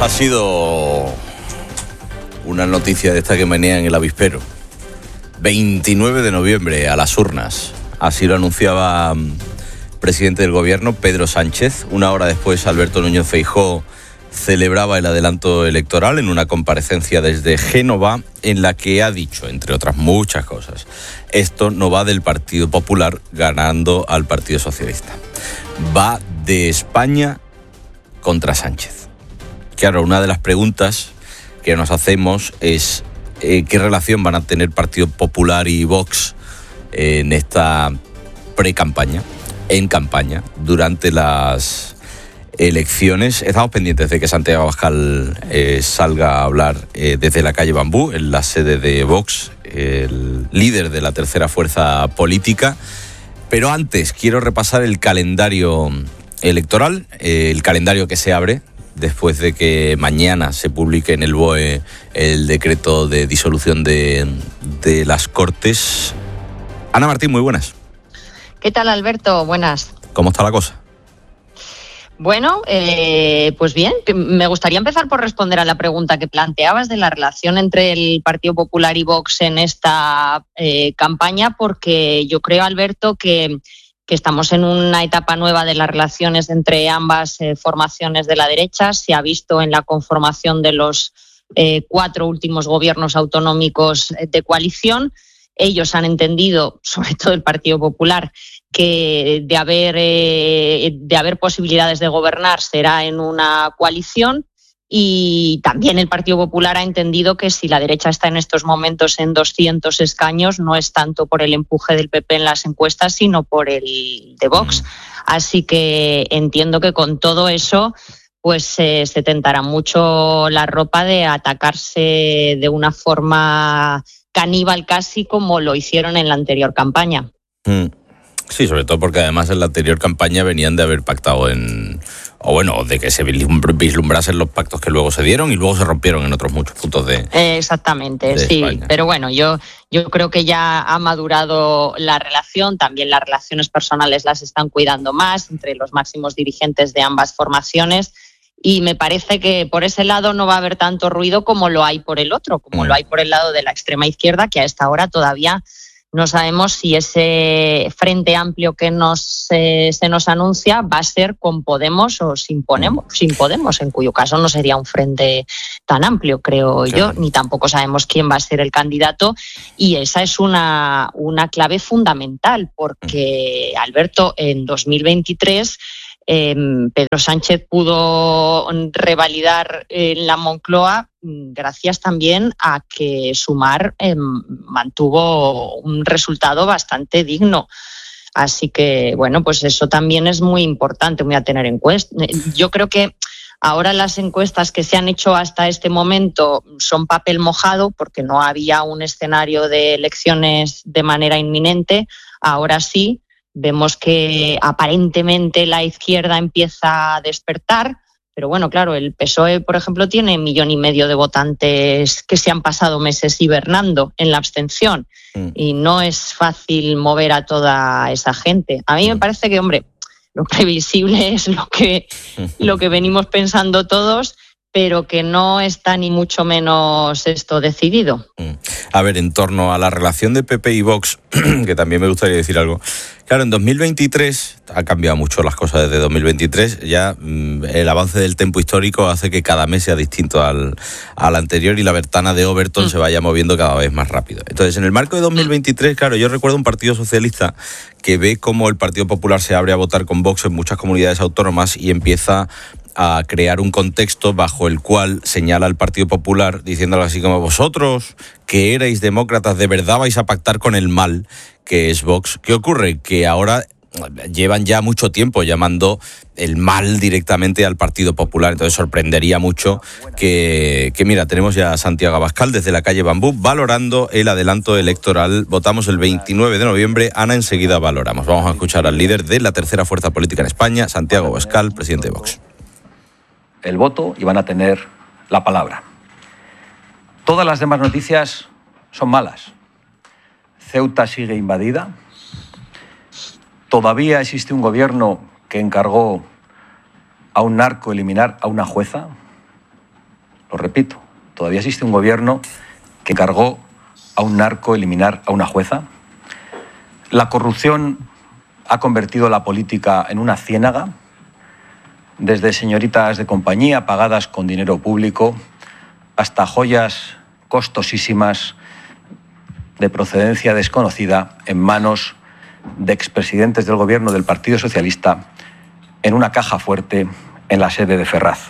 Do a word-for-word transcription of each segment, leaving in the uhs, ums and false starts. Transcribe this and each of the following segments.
ha sido una noticia de esta que venía en el avispero. veintinueve de noviembre, a las urnas. Así lo anunciaba el presidente del gobierno, Pedro Sánchez. Una hora después, Alberto Núñez Feijóo celebraba el adelanto electoral en una comparecencia desde Génova, en la que ha dicho, entre otras muchas cosas, esto no va del Partido Popular ganando al Partido Socialista. Va de España contra Sánchez. Claro, una de las preguntas que nos hacemos es eh, ¿qué relación van a tener Partido Popular y Vox eh, en esta pre-campaña, en campaña, durante las elecciones? Estamos pendientes de que Santiago Abascal eh, salga a hablar eh, desde la calle Bambú, en la sede de Vox, el líder de la tercera fuerza política. Pero antes quiero repasar el calendario electoral, eh, el calendario que se abre después de que mañana se publique en el B O E el decreto de disolución de, de las Cortes. Ana Martín, muy buenas. ¿Qué tal, Alberto? Buenas. ¿Cómo está la cosa? Bueno, eh, pues bien, me gustaría empezar por responder a la pregunta que planteabas de la relación entre el Partido Popular y Vox en esta eh, campaña, porque yo creo, Alberto, que, que estamos en una etapa nueva de las relaciones entre ambas eh, formaciones de la derecha. Se ha visto en la conformación de los eh, cuatro últimos gobiernos autonómicos de coalición. Ellos han entendido, sobre todo el Partido Popular, que de haber, eh, de haber posibilidades de gobernar será en una coalición, y también el Partido Popular ha entendido que si la derecha está en estos momentos en doscientos escaños no es tanto por el empuje del P P en las encuestas, sino por el de Vox. Así que entiendo que con todo eso pues eh, se tentará mucho la ropa de atacarse de una forma caníbal, casi como lo hicieron en la anterior campaña. Mm. Sí, sobre todo porque además en la anterior campaña venían de haber pactado en... o bueno, de que se vislumbrasen los pactos que luego se dieron y luego se rompieron en otros muchos puntos de eh, Exactamente, de sí. España. Pero bueno, yo, yo creo que ya ha madurado la relación, también las relaciones personales las están cuidando más entre los máximos dirigentes de ambas formaciones, y me parece que por ese lado no va a haber tanto ruido como lo hay por el otro, como mm. lo hay por el lado de la extrema izquierda, que a esta hora todavía no sabemos si ese frente amplio que nos eh, se nos anuncia va a ser con Podemos o sin, Podemos, sin Podemos, en cuyo caso no sería un frente tan amplio, creo claro. yo, ni tampoco sabemos quién va a ser el candidato, y esa es una, una clave fundamental, porque, Alberto, en dos mil veintitrés Eh, Pedro Sánchez pudo revalidar en la Moncloa gracias también a que Sumar eh, mantuvo un resultado bastante digno. Así que, bueno, pues eso también es muy importante, muy a tener en cuenta. Yo creo que ahora las encuestas que se han hecho hasta este momento son papel mojado, porque no había un escenario de elecciones de manera inminente. Ahora sí. Vemos que aparentemente la izquierda empieza a despertar, pero bueno, claro, el P S O E, por ejemplo, tiene un millón y medio de votantes que se han pasado meses hibernando en la abstención mm. y no es fácil mover a toda esa gente. A mí mm. me parece que, hombre, lo previsible es lo que, lo que venimos pensando todos, pero que no está ni mucho menos esto decidido. A ver, en torno a la relación de P P y Vox, que también me gustaría decir algo. Claro, en dos mil veintitrés, ha cambiado mucho las cosas desde dos mil veintitrés, ya mmm, el avance del tempo histórico hace que cada mes sea distinto al, al anterior y la ventana de Overton mm. se vaya moviendo cada vez más rápido. Entonces, en el marco de dos mil veintitrés, claro, yo recuerdo un Partido Socialista que ve cómo el Partido Popular se abre a votar con Vox en muchas comunidades autónomas y empieza a crear un contexto bajo el cual señala al Partido Popular diciéndolo así como: vosotros que erais demócratas, ¿de verdad vais a pactar con el mal que es Vox? ¿Qué ocurre? Que ahora llevan ya mucho tiempo llamando el mal directamente al Partido Popular, entonces sorprendería mucho que, que mira, tenemos ya a Santiago Abascal desde la calle Bambú valorando el adelanto electoral. Votamos el veintinueve de noviembre, Ana, enseguida valoramos. Vamos a escuchar al líder de la tercera fuerza política en España, Santiago Abascal, presidente de Vox. El voto y van a tener la palabra. Todas las demás noticias son malas. Ceuta sigue invadida. Todavía existe un gobierno que encargó a un narco eliminar a una jueza. lo repito, todavía existe un gobierno que encargó a un narco eliminar a una jueza. La corrupción ha convertido la política en una ciénaga, desde señoritas de compañía pagadas con dinero público hasta joyas costosísimas de procedencia desconocida en manos de expresidentes del gobierno del Partido Socialista en una caja fuerte en la sede de Ferraz.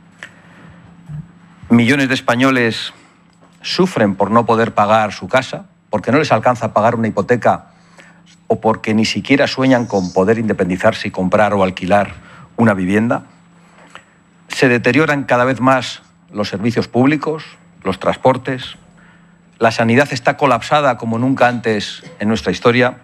Millones de españoles sufren por no poder pagar su casa, porque no les alcanza a pagar una hipoteca o porque ni siquiera sueñan con poder independizarse y comprar o alquilar una vivienda. Se deterioran cada vez más los servicios públicos, los transportes. La sanidad está colapsada como nunca antes en nuestra historia.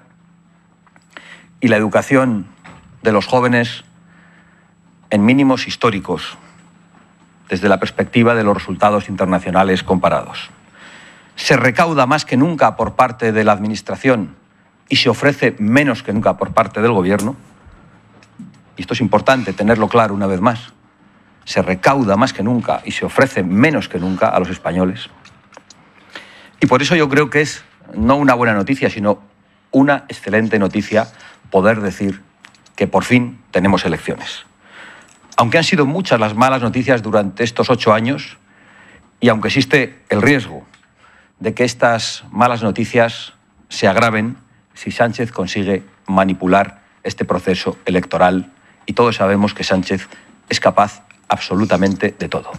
Y la educación de los jóvenes en mínimos históricos, desde la perspectiva de los resultados internacionales comparados. Se recauda más que nunca por parte de la Administración y se ofrece menos que nunca por parte del Gobierno. Y esto es importante tenerlo claro una vez más. Se recauda más que nunca y se ofrece menos que nunca a los españoles. Y por eso yo creo que es no una buena noticia, sino una excelente noticia poder decir que por fin tenemos elecciones. Aunque han sido muchas las malas noticias durante estos ocho años y aunque existe el riesgo de que estas malas noticias se agraven si Sánchez consigue manipular este proceso electoral, y todos sabemos que Sánchez es capaz absolutamente de todo.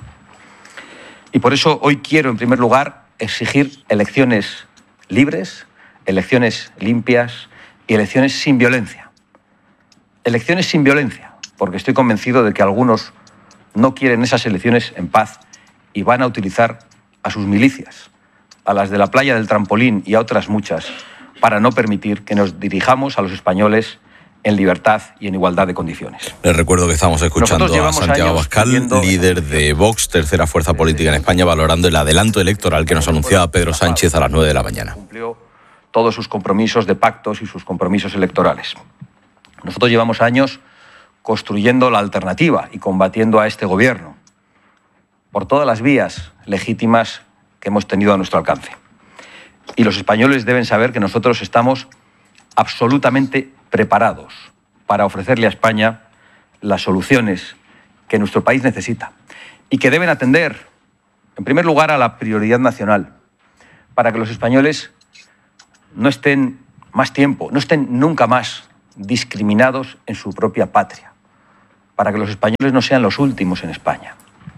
Y por eso hoy quiero, en primer lugar, exigir elecciones libres, elecciones limpias y elecciones sin violencia. Elecciones sin violencia, porque estoy convencido de que algunos no quieren esas elecciones en paz y van a utilizar a sus milicias, a las de la playa del Trampolín y a otras muchas, para no permitir que nos dirijamos a los españoles en libertad y en igualdad de condiciones. Les recuerdo que estamos escuchando a Santiago Abascal, líder de Vox, tercera fuerza política en España, valorando el adelanto electoral que nos anunciaba Pedro Sánchez a las nueve de la mañana. Cumplió todos sus compromisos de pactos y sus compromisos electorales. Nosotros llevamos años construyendo la alternativa y combatiendo a este gobierno por todas las vías legítimas que hemos tenido a nuestro alcance. Y los españoles deben saber que nosotros estamos absolutamente preparados para ofrecerle a España las soluciones que nuestro país necesita y que deben atender, en primer lugar, a la prioridad nacional, para que los españoles no estén más tiempo, no estén nunca más discriminados en su propia patria, para que los españoles no sean los últimos en España.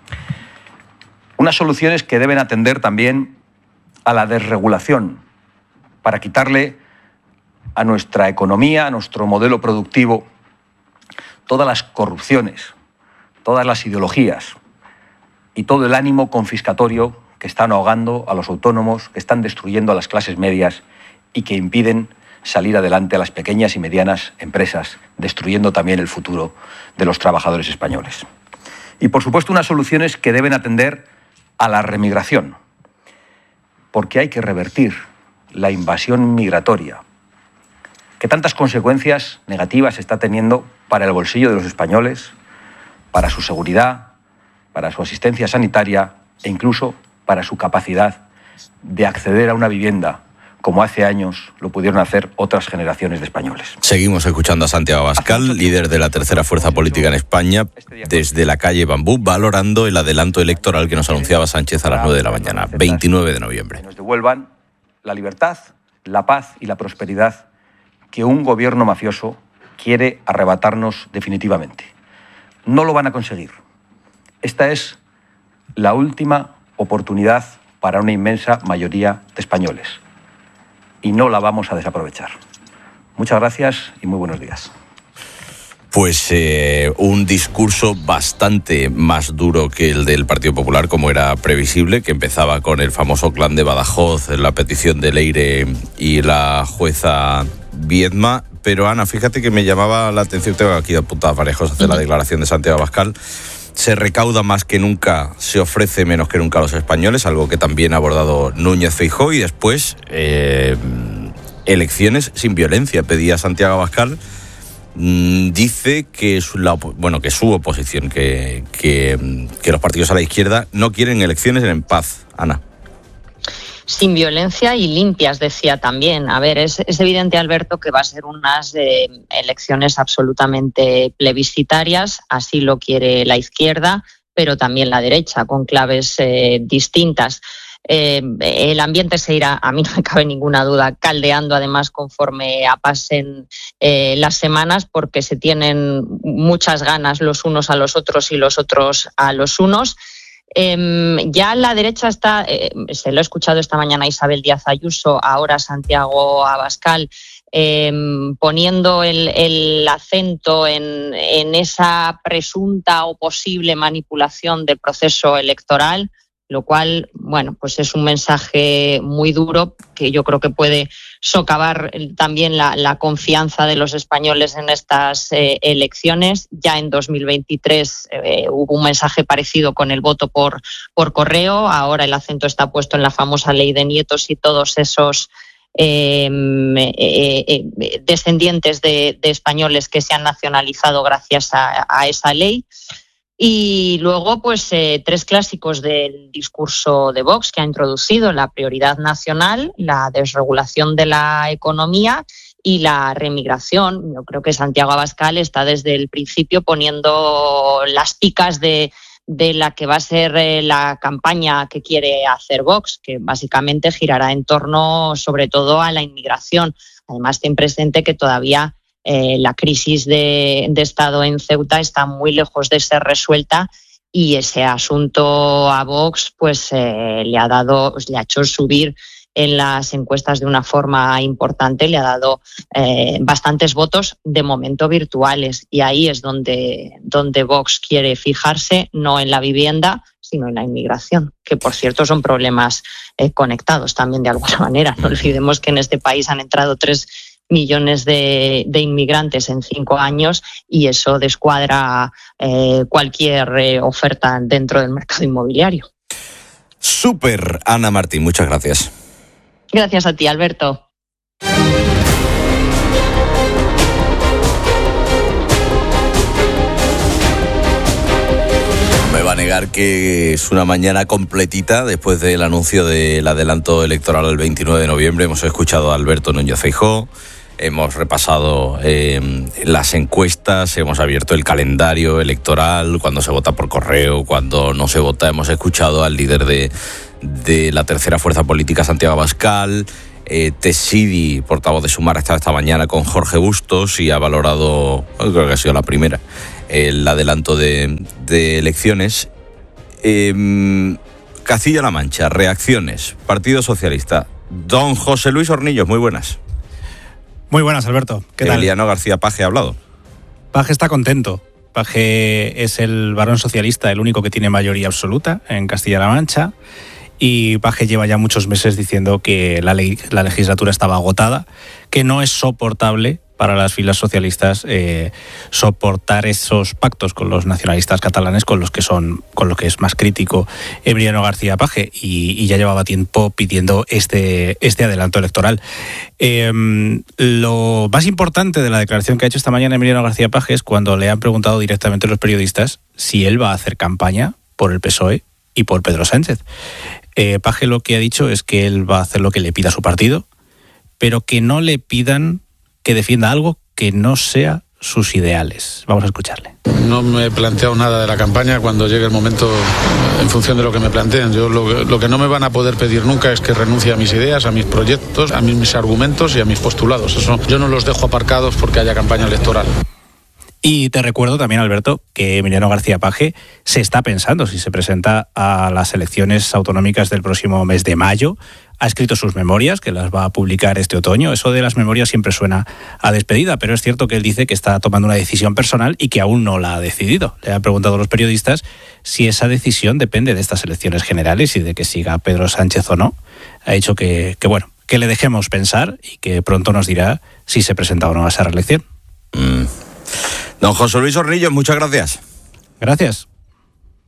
Unas soluciones que deben atender también a la desregulación, para quitarle a nuestra economía, a nuestro modelo productivo, todas las corrupciones, todas las ideologías y todo el ánimo confiscatorio que están ahogando a los autónomos, que están destruyendo a las clases medias y que impiden salir adelante a las pequeñas y medianas empresas, destruyendo también el futuro de los trabajadores españoles. Y, por supuesto, unas soluciones que deben atender a la remigración, porque hay que revertir la invasión migratoria, que tantas consecuencias negativas está teniendo para el bolsillo de los españoles, para su seguridad, para su asistencia sanitaria e incluso para su capacidad de acceder a una vivienda, como hace años lo pudieron hacer otras generaciones de españoles. Seguimos escuchando a Santiago Abascal, líder de la tercera fuerza política en España, desde la calle Bambú, valorando el adelanto electoral que nos anunciaba Sánchez a las nueve de la mañana, veintinueve de noviembre. Que nos devuelvan la libertad, la paz y la prosperidad que un gobierno mafioso quiere arrebatarnos definitivamente. No lo van a conseguir. Esta es la última oportunidad para una inmensa mayoría de españoles y no la vamos a desaprovechar. Muchas gracias y muy buenos días. Pues eh, un discurso bastante más duro que el del Partido Popular, como era previsible, que empezaba con el famoso clan de Badajoz, la petición de Leire y la jueza Viedma. Pero Ana, fíjate que me llamaba la atención, tengo aquí apuntadas varias cosas de la declaración de Santiago Abascal. Se recauda más que nunca, se ofrece menos que nunca a los españoles, algo que también ha abordado Núñez Feijóo, y después eh, elecciones sin violencia, pedía Santiago Abascal. mmm, dice que su, la, bueno, que su oposición, que, que, que los partidos a la izquierda no quieren elecciones en paz. Ana. Sin violencia y limpias, decía también. A ver, es, es evidente, Alberto, que va a ser unas eh, elecciones absolutamente plebiscitarias, así lo quiere la izquierda, pero también la derecha, con claves eh, distintas. Eh, el ambiente se irá, a mí no me cabe ninguna duda, caldeando además conforme pasen eh, las semanas, porque se tienen muchas ganas los unos a los otros y los otros a los unos. Eh, ya la derecha está, eh, se lo he escuchado esta mañana a Isabel Díaz Ayuso, ahora Santiago Abascal, eh, poniendo el, el acento en, en esa presunta o posible manipulación del proceso electoral, lo cual, bueno, pues es un mensaje muy duro que yo creo que puede socavar también la, la confianza de los españoles en estas eh, elecciones. Ya en dos mil veintitrés eh, hubo un mensaje parecido con el voto por, por correo. Ahora el acento está puesto en la famosa ley de nietos y todos esos eh, eh, eh, descendientes de, de españoles que se han nacionalizado gracias a, a esa ley. Y luego, pues, eh, tres clásicos del discurso de Vox que ha introducido: la prioridad nacional, la desregulación de la economía y la remigración. Yo creo que Santiago Abascal está desde el principio poniendo las picas de, de la que va a ser eh, la campaña que quiere hacer Vox, que básicamente girará en torno, sobre todo, a la inmigración. Además, ten presente que todavía Eh, la crisis de, de Estado en Ceuta está muy lejos de ser resuelta y ese asunto a Vox pues eh, le ha dado, le ha hecho subir en las encuestas de una forma importante, le ha dado eh, bastantes votos, de momento virtuales, y ahí es donde, donde Vox quiere fijarse, no en la vivienda, sino en la inmigración, que por cierto son problemas eh, conectados también de alguna manera. No olvidemos que en este país han entrado tres millones de, de inmigrantes en cinco años y eso descuadra eh, cualquier eh, oferta dentro del mercado inmobiliario. Súper, Ana Martín, muchas gracias. Gracias a ti, Alberto. Me va a negar que es una mañana completita después del anuncio del adelanto electoral el veintinueve de noviembre. Hemos escuchado a Alberto Núñez Feijóo, hemos repasado eh, las encuestas, hemos abierto el calendario electoral, cuando se vota por correo, cuando no se vota. Hemos escuchado al líder de, de la tercera fuerza política, Santiago Abascal. Eh, Tessidi, portavoz de Sumar, ha estado esta mañana con Jorge Bustos y ha valorado, creo que ha sido la primera, el adelanto de, de elecciones. Eh, Castilla-La Mancha, reacciones, Partido Socialista. Don José Luis Hornillos, muy buenas. Muy buenas, Alberto. ¿Qué tal? Emiliano García Paje ha hablado. Paje está contento. Paje es el varón socialista, el único que tiene mayoría absoluta en Castilla-La Mancha. Y Paje lleva ya muchos meses diciendo que la, ley, la legislatura estaba agotada, que no es soportable para las filas socialistas eh, soportar esos pactos con los nacionalistas catalanes, con los que son, con lo que es más crítico Emiliano García Paje, y, y ya llevaba tiempo pidiendo este, este adelanto electoral. Eh, lo más importante de la declaración que ha hecho esta mañana Emiliano García Paje es cuando le han preguntado directamente a los periodistas si él va a hacer campaña por el P S O E y por Pedro Sánchez. Eh, Paje lo que ha dicho es que él va a hacer lo que le pida su partido, pero que no le pidan que defienda algo que no sea sus ideales. Vamos a escucharle. No me he planteado nada de la campaña. Cuando llegue el momento, en función de lo que me planteen. Yo lo, lo que no me van a poder pedir nunca es que renuncie a mis ideas, a mis proyectos, a mis, mis argumentos y a mis postulados. Eso yo no los dejo aparcados porque haya campaña electoral. Y te recuerdo también, Alberto, que Emiliano García Paje se está pensando si se presenta a las elecciones autonómicas del próximo mes de mayo. Ha escrito sus memorias, que las va a publicar este otoño. Eso de las memorias siempre suena a despedida, pero es cierto que él dice que está tomando una decisión personal y que aún no la ha decidido. Le han preguntado a los periodistas si esa decisión depende de estas elecciones generales y de que siga Pedro Sánchez o no. Ha dicho que, que bueno, que le dejemos pensar y que pronto nos dirá si se presenta o no a esa reelección. Mm. Don José Luis Hornillos, muchas gracias. Gracias.